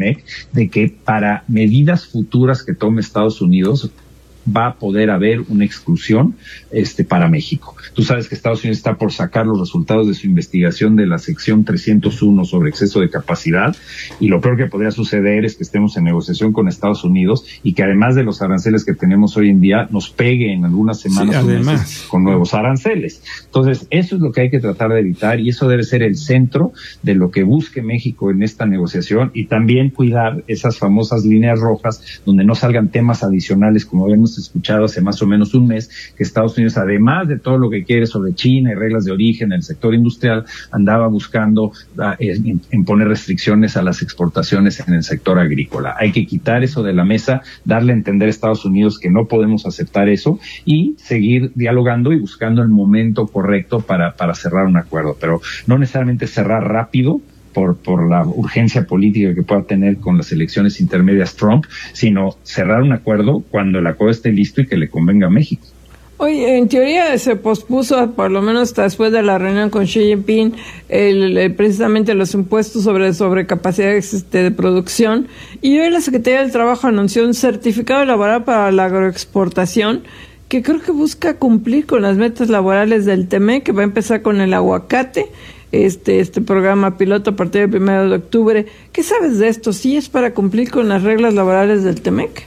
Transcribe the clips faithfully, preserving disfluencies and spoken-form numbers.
T-M E C, de que para medidas futuras que tome Estados Unidos va a poder haber una exclusión este, para México. Tú sabes que Estados Unidos está por sacar los resultados de su investigación de la sección trescientos uno sobre exceso de capacidad, y lo peor que podría suceder es que estemos en negociación con Estados Unidos y que además de los aranceles que tenemos hoy en día, nos pegue en algunas semanas sí, o meses con nuevos aranceles. Entonces, eso es lo que hay que tratar de evitar, y eso debe ser el centro de lo que busque México en esta negociación, y también cuidar esas famosas líneas rojas donde no salgan temas adicionales, como habíamos escuchado hace más o menos un mes, que Estados Unidos, además de todo lo que quiere sobre China y reglas de origen en el sector industrial, andaba buscando uh, en, en poner restricciones a las exportaciones en el sector agrícola. Hay que quitar eso de la mesa, darle a entender a Estados Unidos que no podemos aceptar eso y seguir dialogando y buscando el momento correcto para, para cerrar un acuerdo, pero no necesariamente cerrar rápido, Por, por la urgencia política que pueda tener con las elecciones intermedias Trump, sino cerrar un acuerdo cuando el acuerdo esté listo y que le convenga a México. Oye, en teoría se pospuso, por lo menos hasta después de la reunión con Xi Jinping, el, el, precisamente los impuestos sobre sobrecapacidades este, de producción, y hoy la Secretaría del Trabajo anunció un certificado laboral para la agroexportación que creo que busca cumplir con las metas laborales del T M E C, que va a empezar con el aguacate, este este programa piloto a partir del primero de octubre. ¿Qué sabes de esto? ¿Sí es para cumplir con las reglas laborales del T M E C?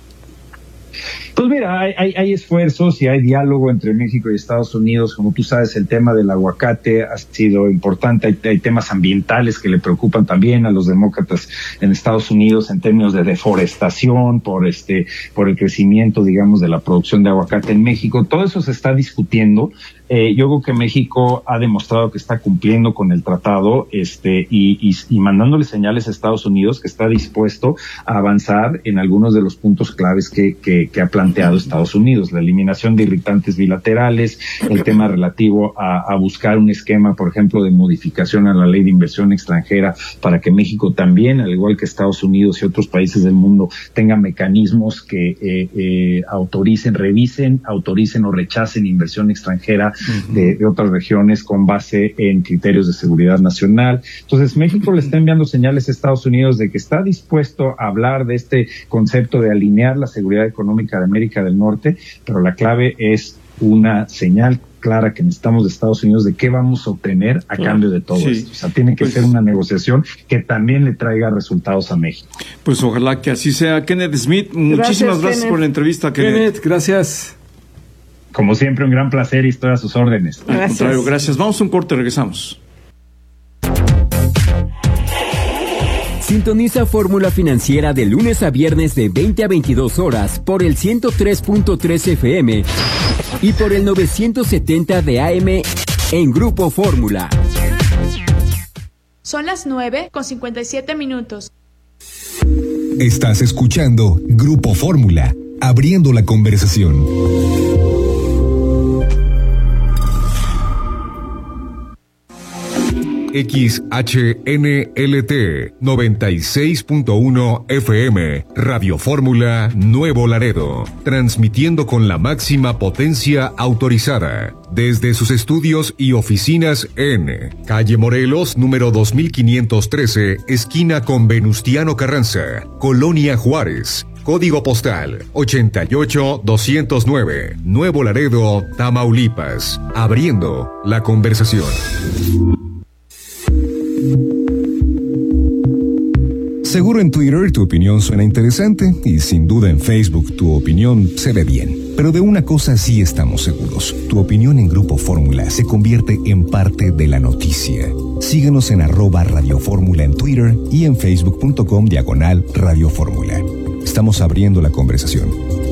Pues mira, hay, hay, hay esfuerzos y hay diálogo entre México y Estados Unidos. Como tú sabes, el tema del aguacate ha sido importante. Hay, hay temas ambientales que le preocupan también a los demócratas en Estados Unidos en términos de deforestación, por este, por el crecimiento, digamos, de la producción de aguacate en México. Todo eso se está discutiendo. Eh, yo creo que México ha demostrado que está cumpliendo con el tratado, este, y, y, y mandándole señales a Estados Unidos que está dispuesto a avanzar en algunos de los puntos claves que, que, que ha planteado Estados Unidos: la eliminación de irritantes bilaterales, el tema relativo a, a buscar un esquema, por ejemplo, de modificación a la ley de inversión extranjera para que México también, al igual que Estados Unidos y otros países del mundo, tenga mecanismos que eh, eh, autoricen, revisen, autoricen o rechacen inversión extranjera De, de otras regiones con base en criterios de seguridad nacional. Entonces, México le está enviando señales a Estados Unidos de que está dispuesto a hablar de este concepto de alinear la seguridad económica de América del Norte, pero la clave es una señal clara que necesitamos de Estados Unidos de qué vamos a obtener a cambio de todo sí. esto. O sea, tiene que pues, ser una negociación que también le traiga resultados a México. Pues ojalá que así sea. Kenneth Smith, muchísimas gracias, gracias Kenneth. por la entrevista, Kenneth. Kenneth, gracias. Como siempre, un gran placer y estoy a sus órdenes. Gracias. Al contrario, gracias. Vamos a un corte, regresamos. Sintoniza Fórmula Financiera de lunes a viernes de veinte a veintidós horas por el ciento tres punto tres F M y por el novecientos setenta de A M en Grupo Fórmula. Son las nueve con cincuenta y siete minutos. Estás escuchando Grupo Fórmula, abriendo la conversación. X H N L T noventa y seis punto uno F M, Radio Fórmula Nuevo Laredo, transmitiendo con la máxima potencia autorizada desde sus estudios y oficinas en Calle Morelos, número dos mil quinientos trece, esquina con Venustiano Carranza, Colonia Juárez. Código postal ochenta y ocho doscientos nueve, Nuevo Laredo, Tamaulipas, abriendo la conversación. Seguro en Twitter tu opinión suena interesante y sin duda en Facebook tu opinión se ve bien. Pero de una cosa sí estamos seguros: tu opinión en Grupo Fórmula se convierte en parte de la noticia. Síguenos en arroba Radio Fórmula en Twitter y en facebook punto com diagonal Radio Fórmula. Estamos abriendo la conversación.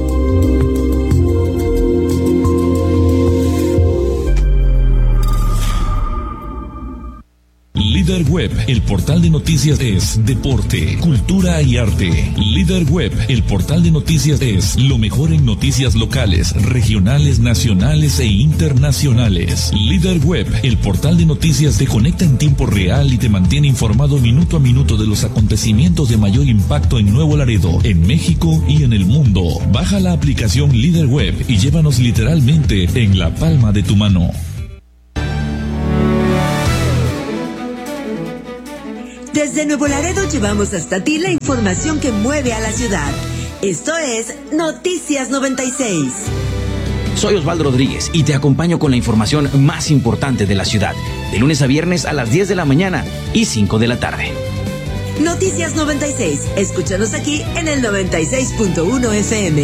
Líder Web, el portal de noticias es deporte, cultura y arte. Líder Web, el portal de noticias es lo mejor en noticias locales, regionales, nacionales e internacionales. Líder Web, el portal de noticias te conecta en tiempo real y te mantiene informado minuto a minuto de los acontecimientos de mayor impacto en Nuevo Laredo, en México y en el mundo. Baja la aplicación Líder Web y llévanos literalmente en la palma de tu mano. Desde Nuevo Laredo llevamos hasta ti la información que mueve a la ciudad. Esto es Noticias noventa y seis. Soy Osvaldo Rodríguez y te acompaño con la información más importante de la ciudad, de lunes a viernes a las diez de la mañana y cinco de la tarde. Noticias noventa y seis. Escúchanos aquí en el noventa y seis punto uno F M.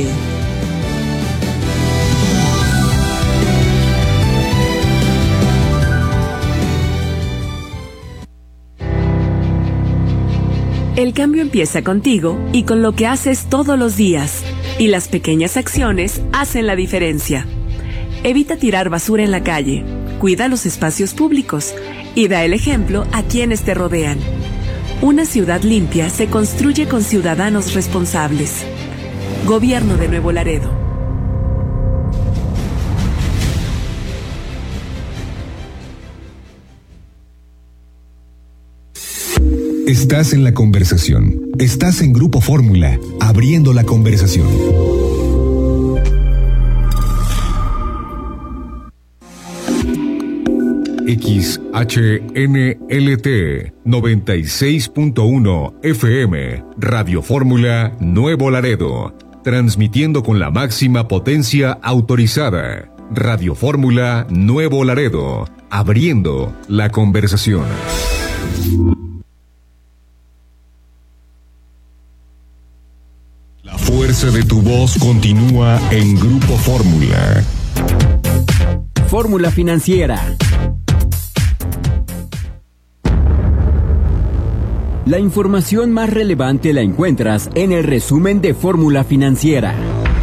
El cambio empieza contigo y con lo que haces todos los días. Y las pequeñas acciones hacen la diferencia. Evita tirar basura en la calle, cuida los espacios públicos y da el ejemplo a quienes te rodean. Una ciudad limpia se construye con ciudadanos responsables. Gobierno de Nuevo Laredo. Estás en la conversación. Estás en Grupo Fórmula, abriendo la conversación. X H N L T noventa y seis punto uno F M, Radio Fórmula Nuevo Laredo, transmitiendo con la máxima potencia autorizada. Radio Fórmula Nuevo Laredo, abriendo la conversación. La fuerza de tu voz continúa en Grupo Fórmula. Fórmula Financiera. La información más relevante la encuentras en el resumen de Fórmula Financiera.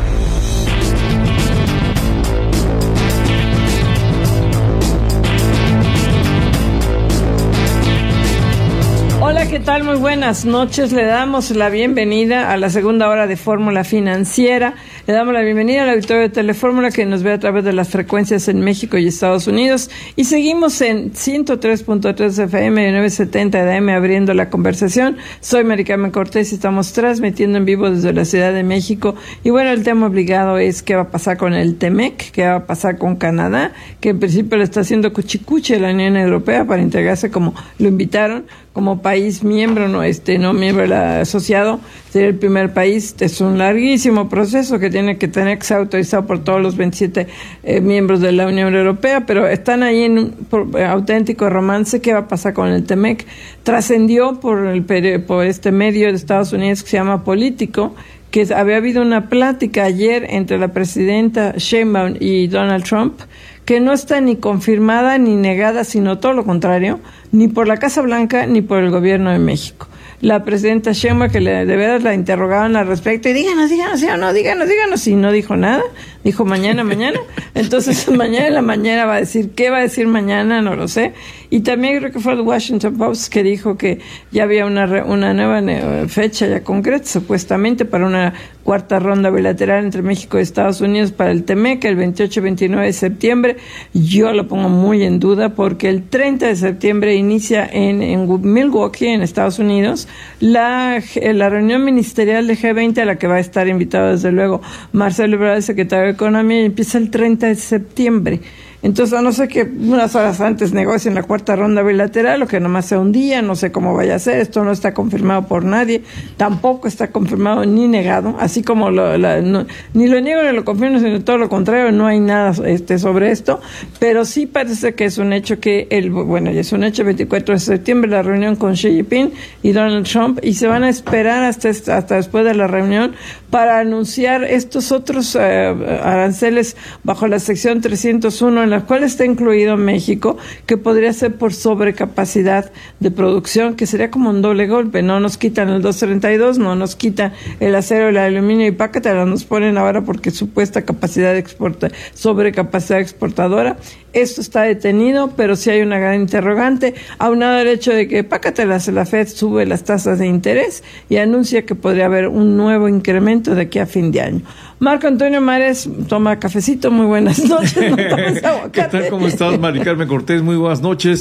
Hola, ¿qué tal? Muy buenas noches. Le damos la bienvenida a la segunda hora de Fórmula Financiera. Le damos la bienvenida al auditorio de Telefórmula que nos ve a través de las frecuencias en México y Estados Unidos. Y seguimos en ciento tres punto tres F M y novecientos setenta de A M abriendo la conversación. Soy Mari Carmen Cortés y estamos transmitiendo en vivo desde la Ciudad de México. Y bueno, el tema obligado es qué va a pasar con el TEMEC, qué va a pasar con Canadá, que en principio le está haciendo cuchicuche a la Unión Europea para integrarse como lo invitaron, como país miembro, no este no miembro asociado, ser el primer país. Es un larguísimo proceso que tiene que tener que ser autorizado por todos los veintisiete eh, miembros de la Unión Europea, pero están ahí en un por, eh, auténtico romance. ¿Qué va a pasar con el TEMEC? Trascendió por el por este medio de Estados Unidos que se llama Político, que había habido una plática ayer entre la presidenta Sheinbaum y Donald Trump, que no está ni confirmada ni negada, sino todo lo contrario, ni por la Casa Blanca ni por el gobierno de México. La presidenta Sheinbaum, que le, de veras la interrogaban al respecto, y díganos, díganos, sí o no, díganos, díganos, y no dijo nada, dijo mañana, mañana. Entonces, mañana en la mañana va a decir, ¿qué va a decir mañana? No lo sé. Y también creo que fue el Washington Post que dijo que ya había una una nueva fecha ya concreta, supuestamente, para una cuarta ronda bilateral entre México y Estados Unidos para el TEMEC, el veintiocho y veintinueve de septiembre. Yo lo pongo muy en duda porque el treinta de septiembre inicia en, en Milwaukee, en Estados Unidos, la, la reunión ministerial de G veinte, a la que va a estar invitado desde luego Marcelo Ebrard, el secretario de Economía, y empieza el treinta de septiembre. Entonces, a no ser que unas horas antes negocien la cuarta ronda bilateral, o que nomás sea un día, no sé cómo vaya a ser, esto no está confirmado por nadie, tampoco está confirmado ni negado, así como lo, la, no, ni lo niego ni lo confirmo, sino todo lo contrario, no hay nada este sobre esto, pero sí parece que es un hecho que, el bueno, ya es un hecho, el veinticuatro de septiembre, la reunión con Xi Jinping y Donald Trump, y se van a esperar hasta, hasta después de la reunión para anunciar estos otros eh, aranceles bajo la sección trescientos uno, en la cual está incluido México, que podría ser por sobrecapacidad de producción, que sería como un doble golpe. No nos quitan el doscientos treinta y dos, no nos quitan el acero, el aluminio y pácatela, nos ponen ahora porque supuesta capacidad de exporta, sobrecapacidad exportadora. Esto está detenido, pero sí hay una gran interrogante, aunado al hecho de que pácatelas, la Fed sube las tasas de interés y anuncia que podría haber un nuevo incremento de aquí a fin de año. Marco Antonio Mares toma cafecito, muy buenas noches. No ¿Qué tal? ¿Cómo estás, Mari Carmen Cortés? Muy buenas noches.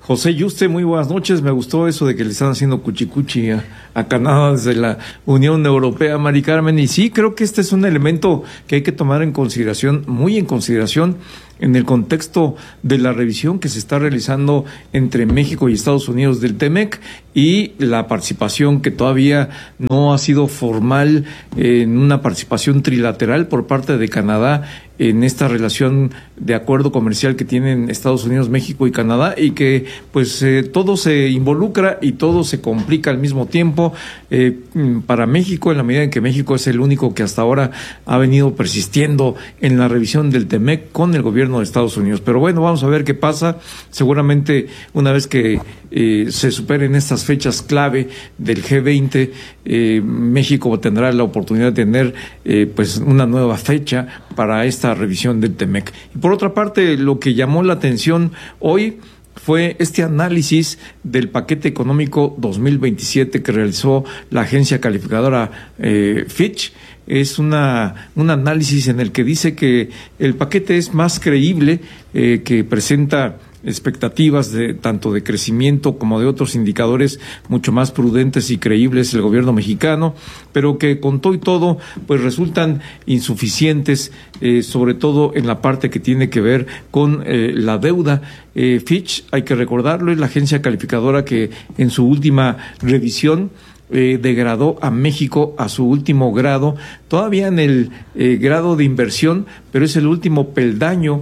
José Yuste, muy buenas noches. Me gustó eso de que le están haciendo cuchicuchi a, a Canadá desde la Unión Europea, Mari Carmen. Y sí, creo que este es un elemento que hay que tomar en consideración, muy en consideración, en el contexto de la revisión que se está realizando entre México y Estados Unidos del TEMEC y la participación que todavía no ha sido formal en una participación trilateral por parte de Canadá en esta relación de acuerdo comercial que tienen Estados Unidos, México y Canadá, y que pues eh, todo se involucra y todo se complica al mismo tiempo eh, para México, en la medida en que México es el único que hasta ahora ha venido persistiendo en la revisión del TEMEC con el gobierno de Estados Unidos. Pero bueno, vamos a ver qué pasa. Seguramente una vez que eh, se superen estas fechas clave del G veinte, eh, México tendrá la oportunidad de tener eh, pues una nueva fecha para esta revisión del TEMEC. Y por otra parte, lo que llamó la atención hoy fue este análisis del paquete económico dos mil veintisiete que realizó la agencia calificadora eh, Fitch. Es una un análisis en el que dice que el paquete es más creíble, eh, que presenta expectativas de tanto de crecimiento como de otros indicadores mucho más prudentes y creíbles el gobierno mexicano, pero que con todo y todo pues resultan insuficientes, eh, sobre todo en la parte que tiene que ver con eh, la deuda. Eh, Fitch, hay que recordarlo, es la agencia calificadora que en su última revisión Eh, degradó a México a su último grado, todavía en el eh, grado de inversión, pero es el último peldaño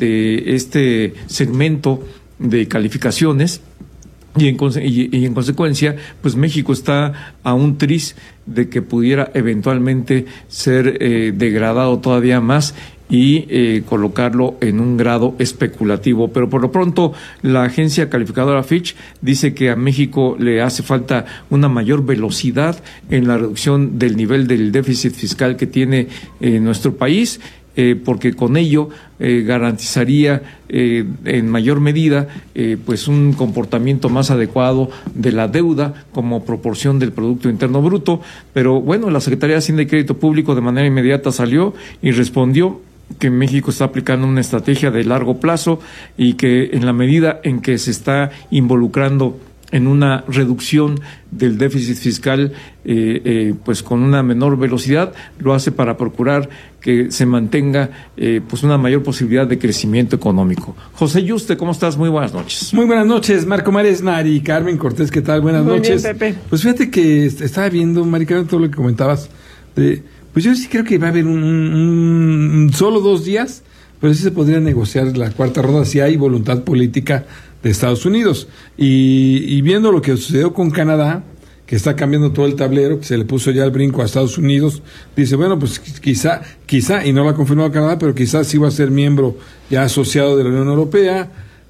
de este segmento de calificaciones. Y en, y, y en consecuencia, pues México está a un tris de que pudiera eventualmente ser eh, degradado todavía más y eh, colocarlo en un grado especulativo. Pero por lo pronto, la agencia calificadora Fitch dice que a México le hace falta una mayor velocidad en la reducción del nivel del déficit fiscal que tiene eh, nuestro país, Eh, porque con ello eh, garantizaría eh, en mayor medida eh, pues un comportamiento más adecuado de la deuda como proporción del Producto Interno Bruto. Pero bueno, la Secretaría de Hacienda y Crédito Público de manera inmediata salió y respondió que México está aplicando una estrategia de largo plazo y que en la medida en que se está involucrando en una reducción del déficit fiscal, eh, eh, pues con una menor velocidad, lo hace para procurar que se mantenga eh, pues una mayor posibilidad de crecimiento económico. José Yuste, ¿cómo estás? Muy buenas noches. Muy buenas noches, Marco Mares, Mari Carmen Cortés, ¿qué tal? Buenas Muy noches. bien, Pepe. Pues fíjate que estaba viendo, Mari Carmen, todo lo que comentabas, de, pues yo sí creo que va a haber un, un, un solo dos días, pero sí se podría negociar la cuarta ronda si hay voluntad política de Estados Unidos. Y, y viendo lo que sucedió con Canadá, que está cambiando todo el tablero, que se le puso ya el brinco a Estados Unidos, dice, bueno, pues quizá, quizá, y no lo ha confirmado Canadá, pero quizás sí va a ser miembro ya asociado de la Unión Europea,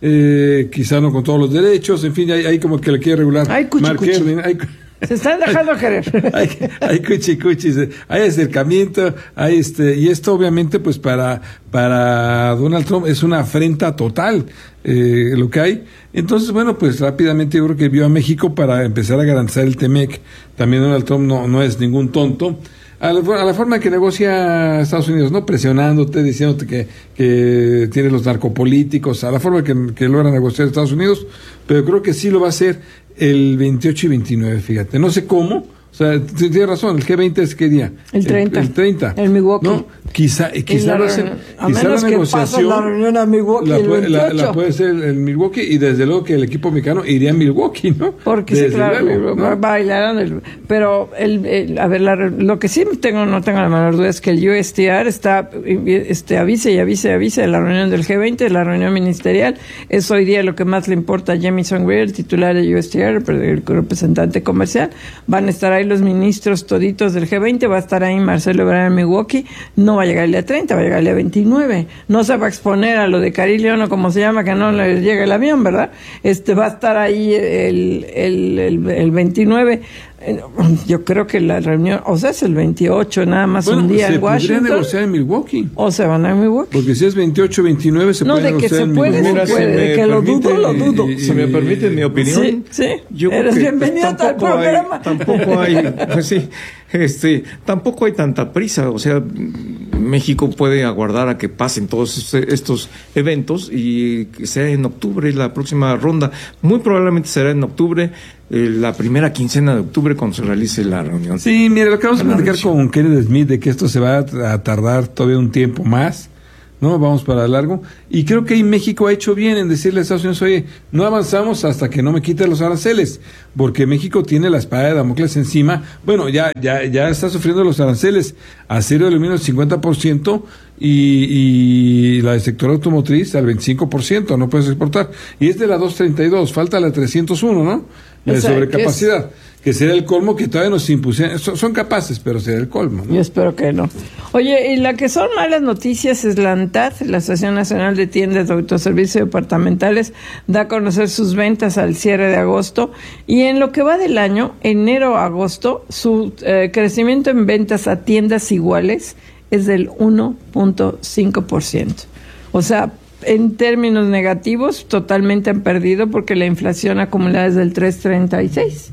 eh, quizá no con todos los derechos, en fin, hay, hay como que le quiere regular. Ay, cuchi, Mark cuchi. Erwin, hay, Se están dejando querer. hay, hay cuchicuchis, hay acercamiento, hay este, y esto obviamente pues para, para Donald Trump es una afrenta total, eh, lo que hay. Entonces, bueno, pues rápidamente yo creo que vio a México para empezar a garantizar el TEMEC. También Donald Trump no, no es ningún tonto. A la, a la forma que negocia Estados Unidos, ¿no? Presionándote, diciéndote que, que tiene los narcopolíticos, a la forma que, que logra negociar Estados Unidos, pero creo que sí lo va a hacer el veintiocho y veintinueve, fíjate. No sé cómo, o sea, tienes razón, el G veinte es qué día? El treinta. El, el treinta. El Milwaukee. No, quizá, quizá lo hacen, a quizá menos la que negociación pase la reunión a Milwaukee la el puede, la, veintiocho. la puede ser el, el Milwaukee, y desde luego que el equipo mexicano iría a Milwaukee, ¿no? Porque desde sí, claro, luego, ¿no? bailarán el, pero el, el, a ver, la, lo que sí tengo, no tengo la menor duda es que el U S T R está, este, avise y avise y avise de la reunión del G veinte, de la reunión ministerial. Es hoy día lo que más le importa a Jamieson Greer, el titular de U S T R, el representante comercial. Van a estar ahí los ministros toditos del G veinte, va a estar ahí Marcelo Ebrard en Milwaukee. No va a llegar el día treinta, va a llegar el día veintinueve. No se va a exponer a lo de Carillion o como se llama, que no le llega el avión, ¿verdad? Este va a estar ahí el, el, el, el veintinueve. Yo creo que la reunión, o sea, es el veintiocho, nada más bueno, un día en Washington. Se podría negociar en Milwaukee. O se van a Milwaukee. Porque si es veintiocho, veintinueve, se no, puede negociar en Milwaukee. No, de que se puede, se puede, de que lo dudo, lo dudo. Y, si me permite mi opinión. Sí, sí, yo eres bienvenido al programa. Hay, tampoco hay, pues sí, este, tampoco hay tanta prisa, o sea, México puede aguardar a que pasen todos estos eventos y que sea en octubre la próxima ronda. Muy probablemente será en octubre, eh, la primera quincena de octubre cuando se realice la reunión. Sí, mire, lo que vamos a platicar con Kenneth Smith de que esto se va a tardar todavía un tiempo más, ¿no? Vamos para largo. Y creo que ahí México ha hecho bien en decirle a Estados Unidos, oye, no avanzamos hasta que no me quiten los aranceles, porque México tiene la espada de Damocles encima. Bueno, ya ya ya está sufriendo los aranceles, acero y aluminio al cincuenta por ciento y, y la del sector automotriz al veinticinco por ciento, no puedes exportar. Y es de la doscientos treinta y dos, falta la trescientos uno, ¿no? La de sobrecapacidad. Que será el colmo que todavía nos impusieron. Son capaces, pero será el colmo, ¿no? Yo espero que no. Oye, y la que son malas noticias es la ANTAD, la Asociación Nacional de Tiendas de Autoservicio Departamentales, da a conocer sus ventas al cierre de agosto, y en lo que va del año, enero a agosto, su eh, crecimiento en ventas a tiendas iguales es del uno punto cinco por ciento. O sea, en términos negativos, totalmente han perdido porque la inflación acumulada es del tres punto treinta y seis.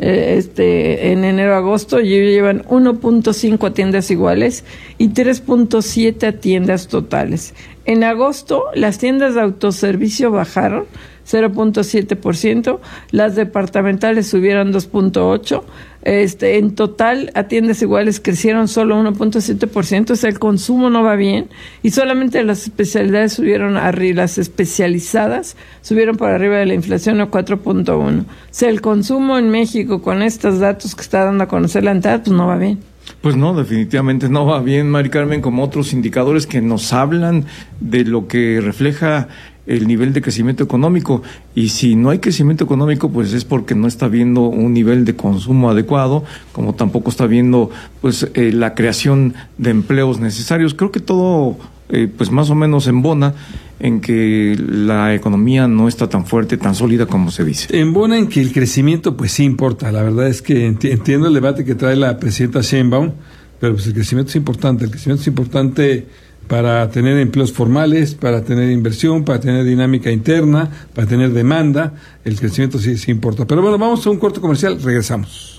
Este, en enero a agosto llevan uno punto cinco a tiendas iguales y tres punto siete a tiendas totales. En agosto las tiendas de autoservicio bajaron cero punto siete por ciento, las departamentales subieron dos punto ocho por ciento, este, en total a tiendas iguales crecieron solo uno punto siete por ciento, o sea, el consumo no va bien y solamente las especialidades subieron arriba, las especializadas subieron por arriba de la inflación a cuatro punto uno. O sea, el consumo en México con estos datos que está dando a conocer la ANTAD, pues no va bien. Pues no, definitivamente no va bien, Mari Carmen, como otros indicadores que nos hablan de lo que refleja el nivel de crecimiento económico, y si no hay crecimiento económico, pues es porque no está habiendo un nivel de consumo adecuado, como tampoco está habiendo pues eh, la creación de empleos necesarios. Creo que todo eh, pues más o menos embona en que la economía no está tan fuerte, tan sólida como se dice. Embona en que el crecimiento pues sí importa. La verdad es que enti- entiendo el debate que trae la presidenta Sheinbaum, pero pues el crecimiento es importante. El crecimiento es importante para tener empleos formales, para tener inversión, para tener dinámica interna, para tener demanda. El crecimiento sí, sí importa. Pero bueno, vamos a un corte comercial, regresamos.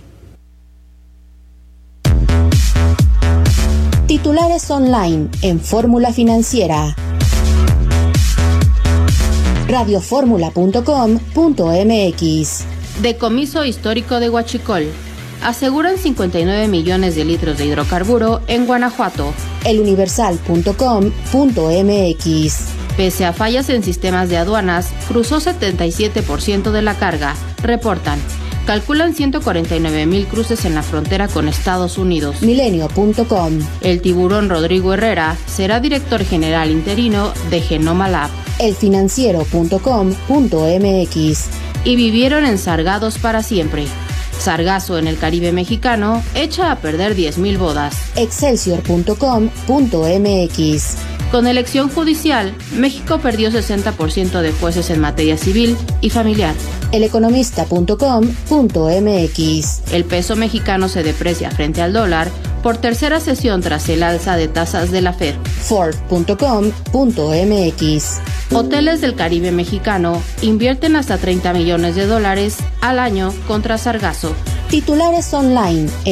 Titulares online en Fórmula Financiera. radioformula punto com punto m x. Decomiso histórico de Huachicol. Aseguran cincuenta y nueve millones de litros de hidrocarburo en Guanajuato. eluniversal punto com punto m x. Pese a fallas en sistemas de aduanas, cruzó setenta y siete por ciento de la carga, reportan. Calculan ciento cuarenta y nueve mil cruces en la frontera con Estados Unidos. milenio punto com. El tiburón Rodrigo Herrera será director general interino de Genoma Lab. elfinanciero punto com punto m x. Y vivieron ensargados para siempre. Sargazo en el Caribe mexicano echa a perder diez mil bodas. excelsior punto com punto m x. Con elección judicial, México perdió sesenta por ciento de jueces en materia civil y familiar. eleconomista punto com punto m x. El peso mexicano se deprecia frente al dólar por tercera sesión tras el alza de tasas de la Fed. Ford punto com punto m x. Hoteles del Caribe mexicano invierten hasta treinta millones de dólares al año contra sargazo. Titulares online en